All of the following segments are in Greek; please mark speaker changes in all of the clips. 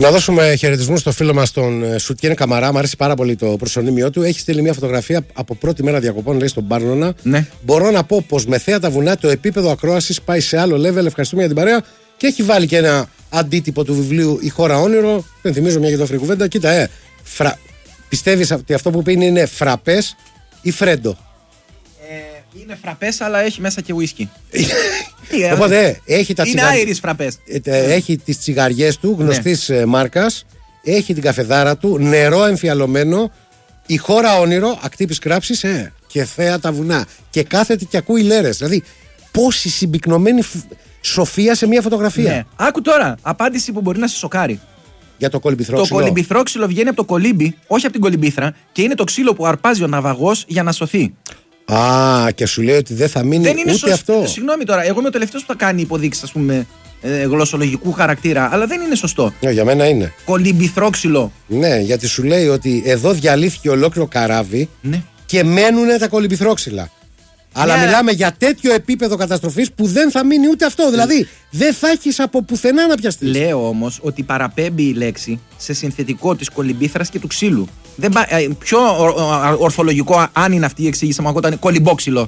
Speaker 1: Να δώσουμε χαιρετισμούς στο φίλο μας τον Σουτιέν Καμαρά. Μου αρέσει πάρα πολύ το προσωνύμιό του. Έχει στείλει μια φωτογραφία από πρώτη μέρα διακοπών, λέει, στον Πάρνονα.
Speaker 2: Ναι.
Speaker 1: Μπορώ να πω πως με θέα τα βουνά το επίπεδο ακρόασης πάει σε άλλο level. Ευχαριστούμε για την παρέα. Και έχει βάλει και ένα αντίτυπο του βιβλίου Η χώρα όνειρο. Δεν θυμίζω μια γειτόφρη κουβέντα. Κοίτα, πιστεύεις ότι αυτό που πίνει είναι φραπές ή φρέντο?
Speaker 2: Είναι φραπές, αλλά έχει μέσα και ουίσκι.
Speaker 1: Οπότε έχει τα
Speaker 2: τσιγαριά. Είναι Irish φραπές.
Speaker 1: Έχει τις τσιγαριές του γνωστής μάρκας. Έχει την καφεδάρα του. Νερό εμφιαλωμένο. Η χώρα όνειρο. Ακτύπης κράψης. Και θέα τα βουνά. Και κάθεται και ακούει λέρες. Δηλαδή, πόση συμπυκνωμένη σοφία σε μια φωτογραφία.
Speaker 2: Ναι. Άκου τώρα. Απάντηση που μπορεί να σε σοκάρει.
Speaker 1: Για το κολυμπηθρόξυλο.
Speaker 2: Το κολυμπηθρόξυλο βγαίνει από το κολύμπι, όχι από την κολυμπήθρα, και είναι το ξύλο που αρπάζει ο ναυαγός για να σωθεί.
Speaker 1: Και σου λέει ότι δεν θα μείνει δεν είναι ούτε αυτό.
Speaker 2: Συγγνώμη τώρα, εγώ είμαι ο τελευταίος που θα κάνει υποδείξεις, ας πούμε, γλωσσολογικού χαρακτήρα, αλλά δεν είναι σωστό.
Speaker 1: Για μένα είναι.
Speaker 2: Κολυμπηθρόξυλο.
Speaker 1: Ναι, γιατί σου λέει ότι εδώ διαλύθηκε ολόκληρο καράβι,
Speaker 2: ναι,
Speaker 1: και μένουν τα κολυμπηθρόξυλα. Αλλά μιλάμε για τέτοιο επίπεδο καταστροφής που δεν θα μείνει ούτε αυτό. Δηλαδή δεν θα έχεις από πουθενά να πιαστείς.
Speaker 2: Λέω όμως ότι παραπέμπει η λέξη σε συνθετικό της κολυμπήθρας και του ξύλου. Πιο ορθολογικό, αν είναι αυτή η εξήγηση, μου ήταν κολυμπόξυλο.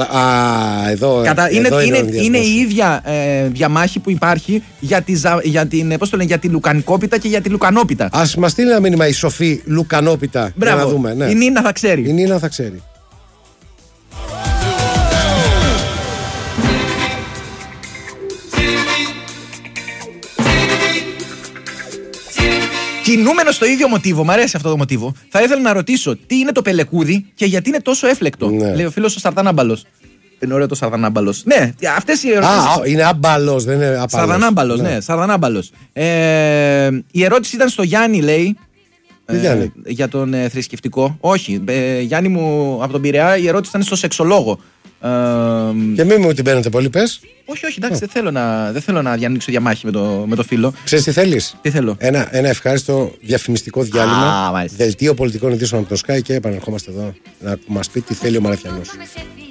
Speaker 2: Είναι η ίδια διαμάχη που υπάρχει για τη λουκανικόπιτα και για τη λουκανόπιτα.
Speaker 1: Ας μας στείλει ένα μήνυμα η σοφή λουκανόπιτα.
Speaker 2: Μπράβο,
Speaker 1: να δούμε, ναι.
Speaker 2: Η Νίνα θα ξέρει.
Speaker 1: Η Νίνα θα ξέρει.
Speaker 2: Κινούμενο στο ίδιο μοτίβο, μου αρέσει αυτό το μοτίβο, θα ήθελα να ρωτήσω τι είναι το πελεκούδι και γιατί είναι τόσο έφλεκτο. Ναι. Λέει ο φίλος ο Σαρδανάμπαλος. Είναι ωραίο το Σαρδανάμπαλος. Ναι, αυτές οι ερωτήσεις.
Speaker 1: Είναι άμπαλος, δεν είναι απαλός.
Speaker 2: Σαρδανάμπαλος, ναι, Σαρδανάμπαλος. Η ερώτηση ήταν στο Γιάννη, λέει. Για τον θρησκευτικό. Όχι, Γιάννη μου από τον Πειραιά, η ερώτηση ήταν στο σεξολόγο.
Speaker 1: Και μην μου την παίρνετε πολύ, πες.
Speaker 2: Όχι, εντάξει, δεν θέλω να διανοίξω διαμάχη με το φίλο.
Speaker 1: Ξέρεις τι θέλεις?
Speaker 2: Τι θέλω?
Speaker 1: Ένα ευχάριστο διαφημιστικό διάλειμμα. Δελτίο πολιτικών ειδήσεων από το Sky και επανερχόμαστε εδώ να μας πει τι θέλει ο Μαραθιανός.